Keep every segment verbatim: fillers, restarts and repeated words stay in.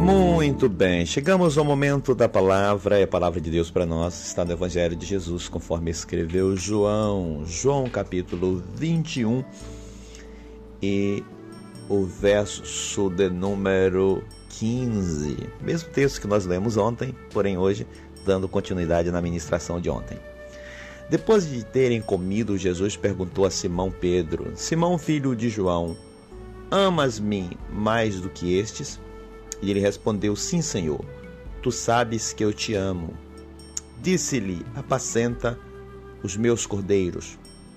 Muito bem, chegamos ao momento da palavra, e a palavra de Deus para nós está no Evangelho de Jesus, conforme escreveu João, João capítulo vinte e um, e o verso de número quinze, mesmo texto que nós lemos ontem, porém hoje dando continuidade na ministração de ontem. Depois de terem comido, Jesus perguntou a Simão Pedro: Simão, filho de João, amas-me mais do que estes? E ele respondeu: sim, Senhor, tu sabes que eu te amo. Disse-lhe: apacenta os meus cordeiros.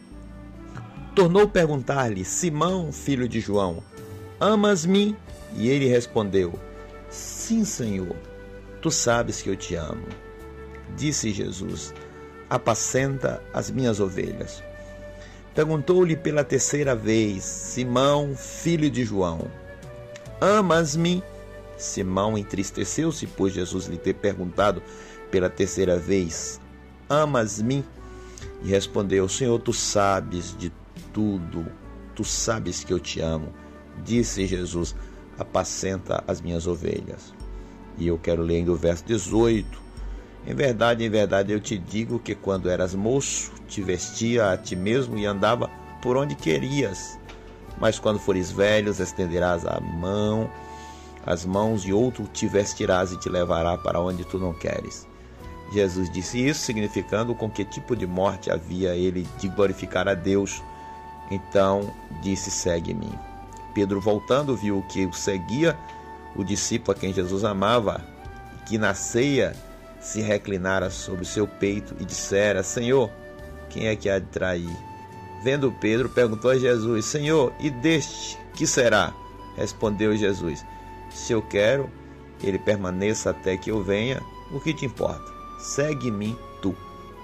Tornou a perguntar-lhe: Simão, filho de João, amas-me? E ele respondeu: sim, Senhor, tu sabes que eu te amo. Disse Jesus: apacenta as minhas ovelhas. Perguntou-lhe pela terceira vez: Simão, filho de João, amas-me? Simão entristeceu-se, pois Jesus lhe ter perguntado pela terceira vez: amas-me? E respondeu: Senhor, tu sabes de tudo, tu sabes que eu te amo. Disse Jesus: apacenta as minhas ovelhas. E eu quero ler ainda o verso dezoito. Em verdade, em verdade, eu te digo que quando eras moço, te vestia a ti mesmo e andava por onde querias. Mas quando fores velho, estenderás a mão, as mãos, e outro te vestirás e te levará para onde tu não queres. Jesus disse isso, significando com que tipo de morte havia ele de glorificar a Deus. Então disse: segue-me. Pedro, voltando, viu que o seguia o discípulo a quem Jesus amava, que na ceia se reclinara sobre o seu peito e dissera: Senhor, quem é que há de trair? Vendo Pedro, perguntou a Jesus: Senhor, e deste que será? Respondeu Jesus: se eu quero que ele permaneça até que eu venha, o que te importa? Segue-me tu.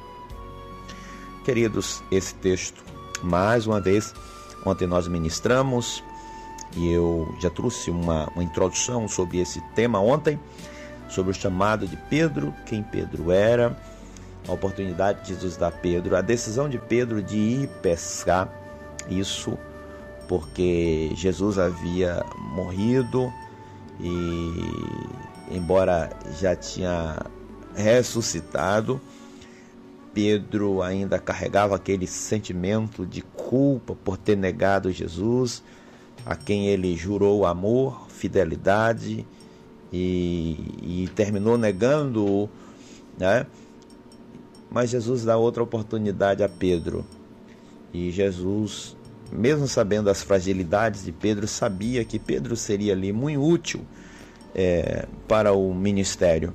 Queridos, esse texto, mais uma vez, ontem nós ministramos e eu já trouxe uma, uma introdução sobre esse tema ontem, sobre o chamado de Pedro, quem Pedro era, a oportunidade de Jesus dar a Pedro, a decisão de Pedro de ir pescar, isso porque Jesus havia morrido e, embora já tinha ressuscitado, Pedro ainda carregava aquele sentimento de culpa por ter negado Jesus, a quem ele jurou amor, fidelidade, e, e terminou negando-o, né? Mas Jesus dá outra oportunidade a Pedro, e Jesus, mesmo sabendo as fragilidades de Pedro, sabia que Pedro seria ali muito útil é, para o ministério.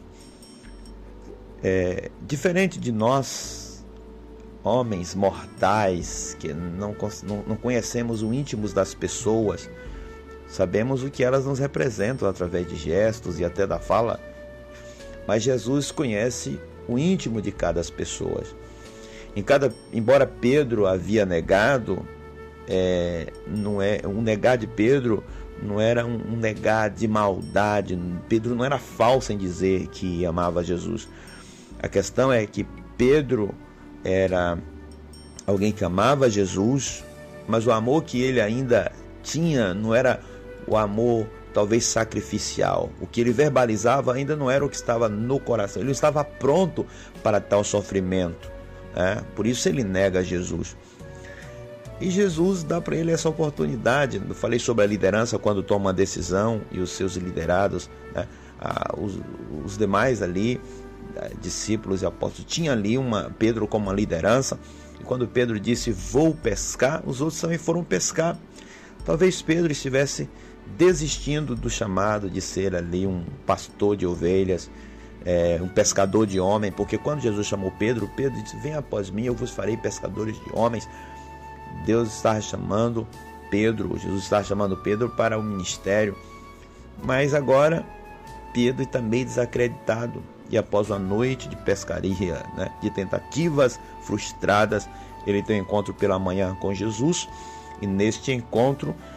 É, diferente de nós, homens mortais, que não, não, não conhecemos o íntimo das pessoas, sabemos o que elas nos representam através de gestos e até da fala, mas Jesus conhece o íntimo de cada pessoa. Em cada, embora Pedro havia negado, é, não é, um negar de Pedro não era um, um negar de maldade. Pedro não era falso em dizer que amava Jesus. A questão é que Pedro era alguém que amava Jesus, mas o amor que ele ainda tinha não era o amor talvez sacrificial. O que ele verbalizava ainda não era o que estava no coração. Ele não estava pronto para tal sofrimento, né? Por isso ele nega Jesus. E Jesus dá para ele essa oportunidade. Eu falei sobre a liderança quando toma uma decisão e os seus liderados, né? ah, os, os demais ali, discípulos e apóstolos, tinha ali uma, Pedro como uma liderança. E quando Pedro disse vou pescar, os outros também foram pescar. Talvez Pedro estivesse desistindo do chamado de ser ali um pastor de ovelhas, é, um pescador de homens, porque quando Jesus chamou Pedro, Pedro disse: vem após mim, eu vos farei pescadores de homens. Deus está chamando Pedro, Jesus está chamando Pedro para o ministério, mas agora Pedro também desacreditado, e após uma noite de pescaria, né, de tentativas frustradas, ele tem um encontro pela manhã com Jesus, e neste encontro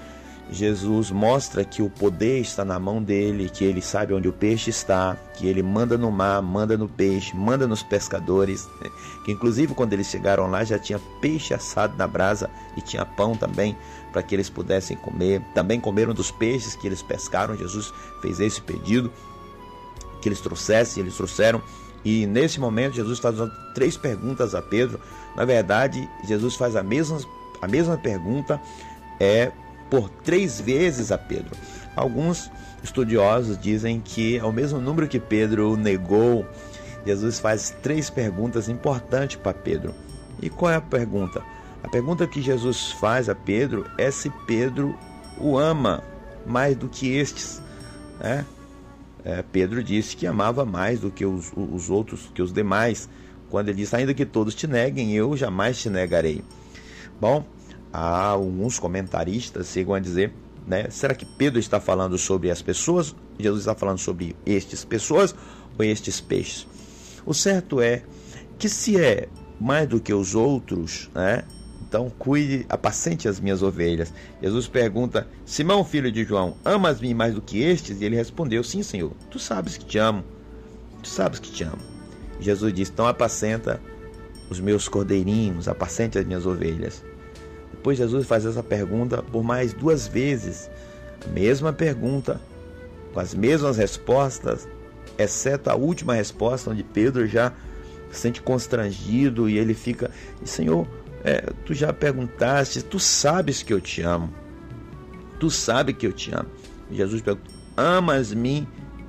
Jesus mostra que o poder está na mão dele, que ele sabe onde o peixe está, que ele manda no mar, manda no peixe, manda nos pescadores, que inclusive quando eles chegaram lá já tinha peixe assado na brasa e tinha pão também para que eles pudessem comer. Também comeram dos peixes que eles pescaram. Jesus fez esse pedido que eles trouxessem, eles trouxeram. E nesse momento Jesus faz três perguntas a Pedro. Na verdade, Jesus faz a mesma, a mesma pergunta é por três vezes a Pedro. Alguns estudiosos dizem que é o mesmo número que Pedro negou. Jesus faz três perguntas importantes para Pedro. E qual é a pergunta? A pergunta que Jesus faz a Pedro é se Pedro o ama mais do que estes, né? É, Pedro disse que amava mais do que os, os outros, que os demais, quando ele disse: ainda que todos te neguem, eu jamais te negarei. Bom, há alguns comentaristas chegam a dizer, né, será que Pedro está falando sobre as pessoas? Jesus está falando sobre estes pessoas ou estes peixes? O certo é que se é mais do que os outros, né, então cuide, apacente as minhas ovelhas. Jesus pergunta: Simão, filho de João, amas-me mais do que estes? E ele respondeu: sim, Senhor, tu sabes que te amo, tu sabes que te amo. E Jesus disse: então apacenta os meus cordeirinhos, apacente as minhas ovelhas. Depois Jesus faz essa pergunta por mais duas vezes, a mesma pergunta, com as mesmas respostas, exceto a última resposta, onde Pedro já se sente constrangido e ele fica: Senhor, é, tu já perguntaste, tu sabes que eu te amo, tu sabes que eu te amo. E Jesus pergunta: amas-me?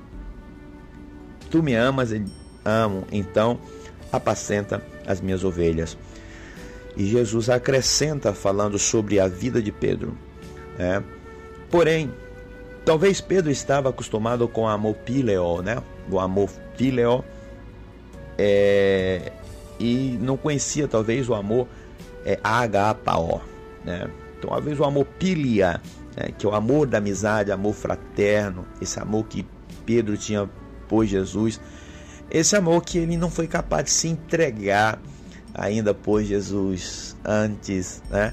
Tu me amas? Ele: amo, então apacenta as minhas ovelhas. E Jesus acrescenta falando sobre a vida de Pedro. É. Porém, talvez Pedro estava acostumado com o amor phileo, né? O amor phileo, é, e não conhecia talvez o amor é, agapao, né? Então, talvez o amor philia, né? Que é o amor da amizade, amor fraterno, esse amor que Pedro tinha por Jesus, esse amor que ele não foi capaz de se entregar ainda por Jesus antes, né,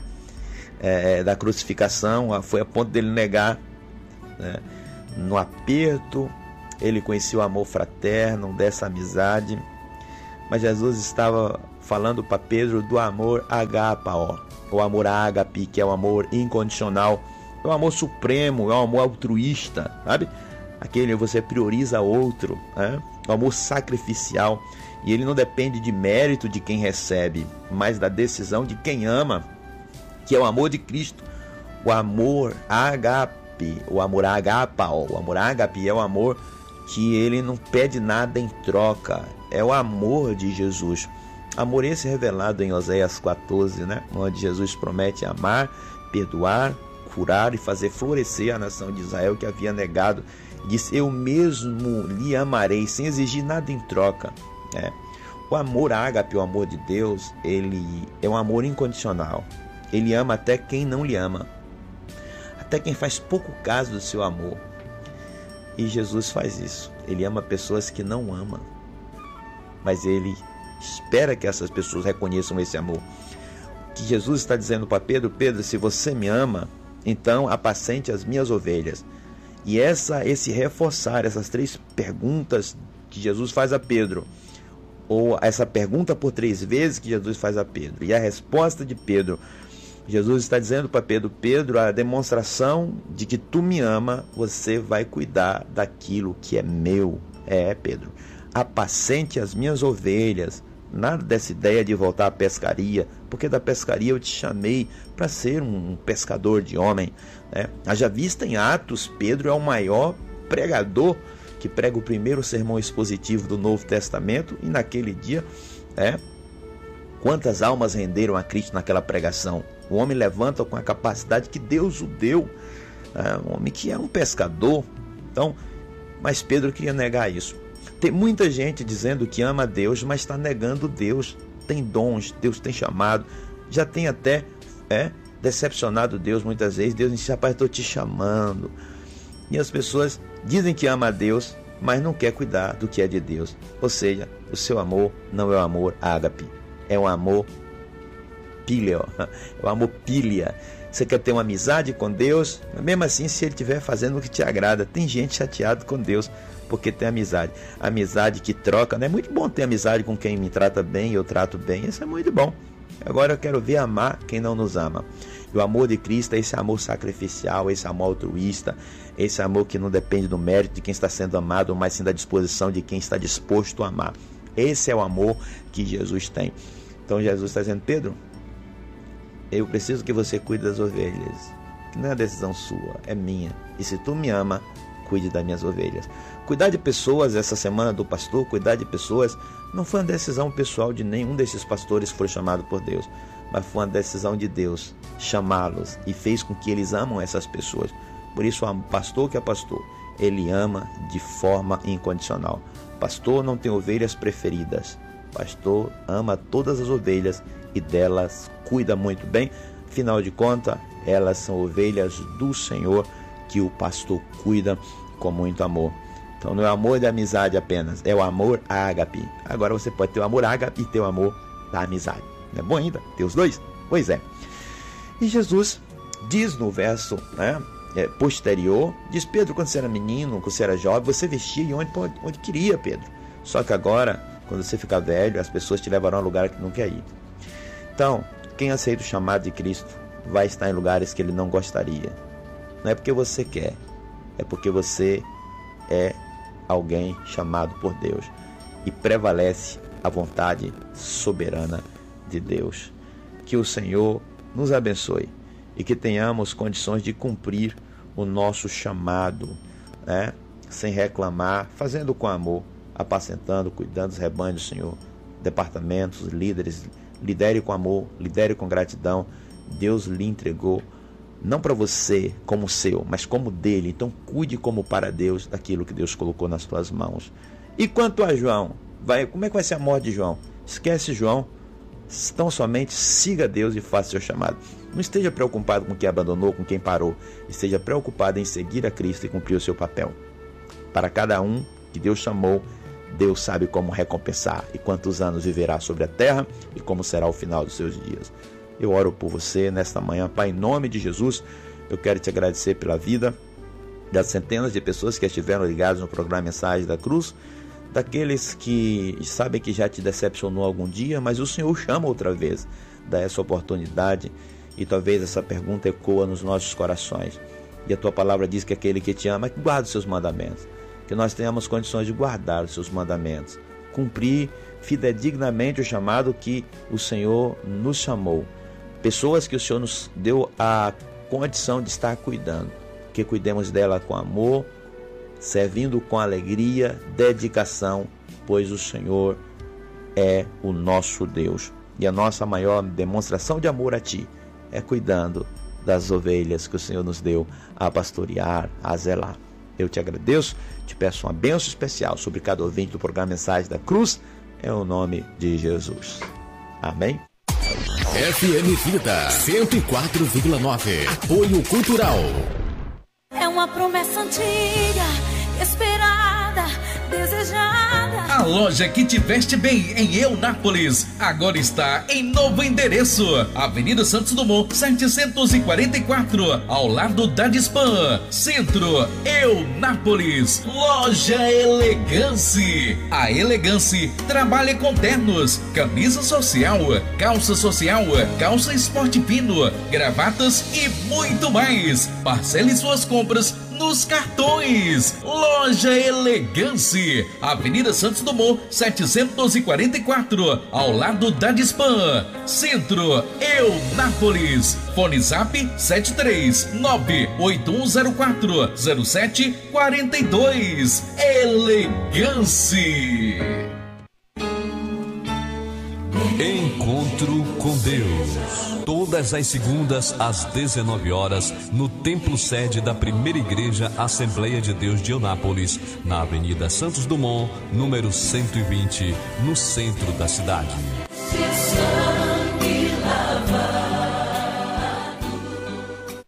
é, da crucificação. Foi a ponto dele negar, né? No aperto ele conhecia o amor fraterno dessa amizade, mas Jesus estava falando para Pedro do amor agapao, o amor ágape, que é o amor incondicional, é o amor supremo, é o amor altruísta, sabe? Aquele que você prioriza outro, né? O amor sacrificial. E ele não depende de mérito de quem recebe, mas da decisão de quem ama, que é o amor de Cristo. O amor ágape, o amor agapao, o amor ágape é o amor que ele não pede nada em troca. É o amor de Jesus. Amor esse revelado em Oséias quatorze, né? Onde Jesus promete amar, perdoar, curar e fazer florescer a nação de Israel que havia negado. Diz: eu mesmo lhe amarei, sem exigir nada em troca. É. O amor ágape, o amor de Deus, ele é um amor incondicional. Ele ama até quem não lhe ama, até quem faz pouco caso do seu amor. E Jesus faz isso. Ele ama pessoas que não amam, mas ele espera que essas pessoas reconheçam esse amor. O que Jesus está dizendo para Pedro: Pedro, se você me ama, então apacente as minhas ovelhas. E essa, esse reforçar essas três perguntas que Jesus faz a Pedro, ou essa pergunta por três vezes que Jesus faz a Pedro, e a resposta de Pedro, Jesus está dizendo para Pedro: Pedro, a demonstração de que tu me ama, você vai cuidar daquilo que é meu. É, Pedro, apacente as minhas ovelhas. Nada dessa ideia de voltar à pescaria, porque da pescaria eu te chamei para ser um pescador de homem, né? Haja vista em Atos, Pedro é o maior pregador, que prega o primeiro sermão expositivo do Novo Testamento, e naquele dia, é, quantas almas renderam a Cristo naquela pregação? O homem levanta com a capacidade que Deus o deu, é, um homem que é um pescador. Então, mas Pedro queria negar isso. Tem muita gente dizendo que ama a Deus, mas está negando Deus. Tem dons, Deus tem chamado, já tem até é, decepcionado Deus muitas vezes. Deus diz: rapaz, estou te chamando. E as pessoas dizem que ama a Deus, mas não quer cuidar do que é de Deus. Ou seja, o seu amor não é o amor ágape, é um amor phileo, é o amor philia. Você quer ter uma amizade com Deus, mesmo assim, se Ele estiver fazendo o que te agrada. Tem gente chateada com Deus porque tem amizade. Amizade que troca, né? É muito bom ter amizade com quem me trata bem e eu trato bem. Isso é muito bom. Agora eu quero ver amar quem não nos ama. E o amor de Cristo é esse amor sacrificial, esse amor altruísta, esse amor que não depende do mérito de quem está sendo amado, mas sim da disposição de quem está disposto a amar. Esse é o amor que Jesus tem. Então Jesus está dizendo: Pedro, eu preciso que você cuide das ovelhas, que não é decisão sua, é minha. E se tu me ama, cuide das minhas ovelhas. Cuidar de pessoas, essa semana do pastor, cuidar de pessoas, não foi uma decisão pessoal de nenhum desses pastores que foi chamado por Deus, mas foi uma decisão de Deus chamá-los e fez com que eles amam essas pessoas. Por isso, o pastor que é pastor, ele ama de forma incondicional. Pastor não tem ovelhas preferidas. Pastor ama todas as ovelhas e delas cuida muito bem. Afinal de contas, elas são ovelhas do Senhor que o pastor cuida com muito amor. Então não é o amor da amizade apenas, é o amor ágape. Agora você pode ter o amor ágape e ter o amor da amizade. Não é bom ainda ter os dois? Pois é. E Jesus diz no verso, né, é, posterior, diz: Pedro, quando você era menino, quando você era jovem, você vestia onde, onde queria, Pedro. Só que agora, quando você ficar velho, as pessoas te levarão a lugar que não quer ir. Então, quem aceita o chamado de Cristo vai estar em lugares que ele não gostaria. Não é porque você quer, é porque você é alguém chamado por Deus e prevalece a vontade soberana de Deus. Que o Senhor nos abençoe e que tenhamos condições de cumprir o nosso chamado, né? Sem reclamar, fazendo com amor, apacentando, cuidando dos rebanhos do Senhor. Departamentos, líderes, lidere com amor, lidere com gratidão. Deus lhe entregou não para você como seu, mas como dele. Então cuide como para Deus daquilo que Deus colocou nas tuas mãos. E quanto a João, vai, como é que vai ser a morte de João? Esquece João, tão somente siga Deus e faça seu chamado. Não esteja preocupado com quem abandonou, com quem parou. Esteja preocupado em seguir a Cristo e cumprir o seu papel. Para cada um que Deus chamou, Deus sabe como recompensar e quantos anos viverá sobre a terra e como será o final dos seus dias. Eu oro por você nesta manhã, Pai, em nome de Jesus. Eu quero te agradecer pela vida das centenas de pessoas que estiveram ligadas no programa Mensagem da Cruz, daqueles que sabem que já te decepcionou algum dia, mas o Senhor chama outra vez, dá essa oportunidade e talvez essa pergunta ecoa nos nossos corações. E a tua palavra diz que aquele que te ama, guarda os seus mandamentos, que nós tenhamos condições de guardar os seus mandamentos, cumprir fidedignamente o chamado que o Senhor nos chamou. Pessoas que o Senhor nos deu a condição de estar cuidando, que cuidemos dela com amor, servindo com alegria, dedicação, pois o Senhor é o nosso Deus. E a nossa maior demonstração de amor a Ti é cuidando das ovelhas que o Senhor nos deu a pastorear, a zelar. Eu te agradeço, te peço uma bênção especial sobre cada ouvinte do programa Mensagem da Cruz, é o nome de Jesus. Amém? F M Vida cento e quatro vírgula nove. Apoio Cultural. É uma promessa antiga, esperada, desejada. A loja que te veste bem em Eunápolis agora está em novo endereço. Avenida Santos Dumont, setecentos e quarenta e quatro, ao lado da Dispan. Centro, Eunápolis. Loja Elegance. A Elegance trabalha com ternos, camisa social, calça social, calça esporte fino, gravatas e muito mais. Parcele suas compras nos cartões. Loja Elegance, Avenida Santos Dumont, setecentos e quarenta e quatro, ao lado da Dispan. Centro, Eunápolis. Fone Zap sete três nove oito um zero quatro zero sete quatro dois. Elegance. Encontro com Deus. Todas as segundas às dezenove horas, no templo sede da Primeira Igreja Assembleia de Deus de Eunápolis, na Avenida Santos Dumont, número cento e vinte, no centro da cidade.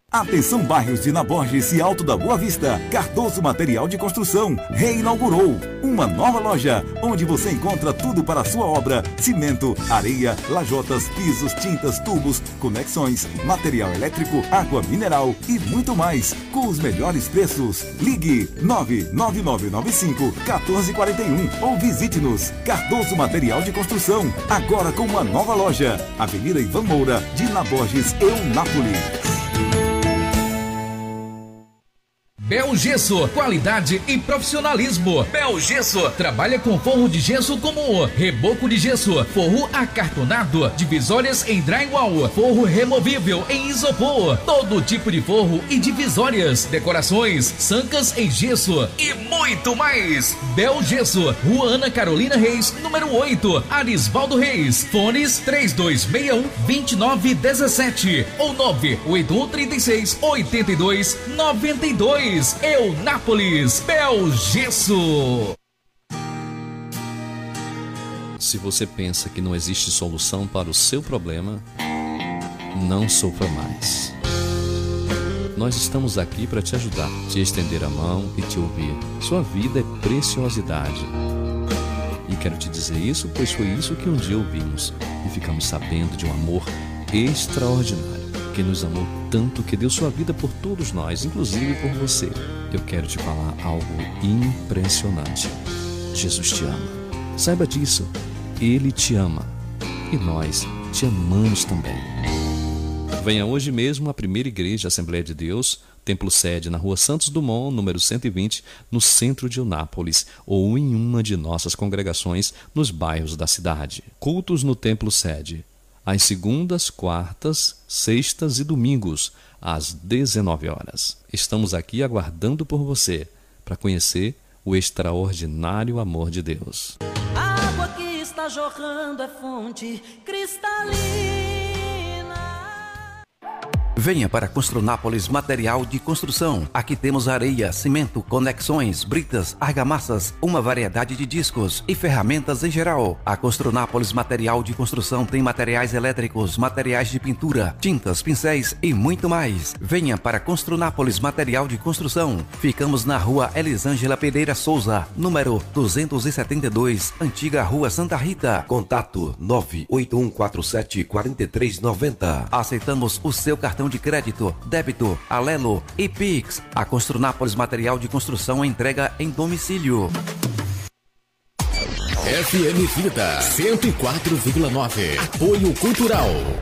Atenção, bairros de Naborges e Alto da Boa Vista. Cardoso Material de Construção reinaugurou uma nova loja, onde você encontra tudo para a sua obra: cimento, areia, lajotas, pisos, tintas, tubos, conexões, material elétrico, água mineral e muito mais, com os melhores preços. Ligue nove nove nove nove cinco um quatro quatro um ou visite-nos. Cardoso Material de Construção, agora com uma nova loja. Avenida Ivan Moura, de Naborges, Eunápolis. Bel Gesso, qualidade e profissionalismo. Bel Gesso trabalha com forro de gesso como reboco de gesso, forro acartonado, divisórias em drywall, forro removível em isopor, todo tipo de forro e divisórias, decorações, sancas em gesso e muito mais. Bel Gesso, Rua Ana Carolina Reis, número oito, Arisvaldo Reis. Fones três dois seis um, dois nove um sete ou nove oito um três seis, oito dois nove dois. Eunápolis, Bel Gesso. Se você pensa que não existe solução para o seu problema, não sofra mais. Nós estamos aqui para te ajudar, te estender a mão e te ouvir. Sua vida é preciosidade. E quero te dizer isso, pois foi isso que um dia ouvimos e ficamos sabendo de um amor extraordinário, que nos amou tanto que deu sua vida por todos nós, inclusive por você. Eu quero te falar algo impressionante. Jesus te ama. Saiba disso. Ele te ama. E nós te amamos também. Venha hoje mesmo à primeira igreja Assembleia de Deus, templo sede na Rua Santos Dumont, número cento e vinte, no centro de Eunápolis, ou em uma de nossas congregações nos bairros da cidade. Cultos no templo sede, às segundas, quartas, sextas e domingos, às dezenove horas. Estamos aqui aguardando por você, para conhecer o extraordinário amor de Deus. A água que está jorrando é fonte cristalina. Venha para Construnápolis Material de Construção. Aqui temos areia, cimento, conexões, britas, argamassas, uma variedade de discos e ferramentas em geral. A Construnápolis Material de Construção tem materiais elétricos, materiais de pintura, tintas, pincéis e muito mais. Venha para Construnápolis Material de Construção. Ficamos na Rua Elisângela Pereira Souza, número duzentos e setenta e dois, Antiga Rua Santa Rita. Contato nove oito um quatro sete quatro três nove zero. Aceitamos o seu cartão de crédito, débito, Alelo e Pix. A Construnápolis Material de Construção entrega em domicílio. F M Vida cento e quatro vírgula nove. Apoio Cultural.